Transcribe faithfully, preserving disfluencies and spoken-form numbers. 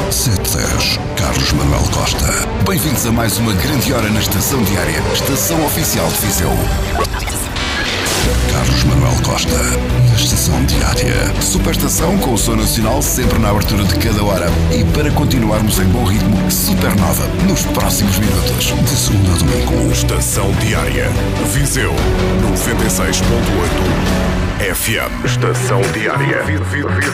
sete dez, Carlos Manuel Costa. Bem-vindos a mais uma grande hora na Estação Diária, Estação Oficial de Viseu. Carlos Manuel Costa, na Estação Diária. Superestação com o som nacional sempre na abertura de cada hora. E para continuarmos em bom ritmo, Supernova nos próximos minutos. De segunda a domingo. Estação Diária. Viseu noventa e seis ponto oito F M. Estação Diária.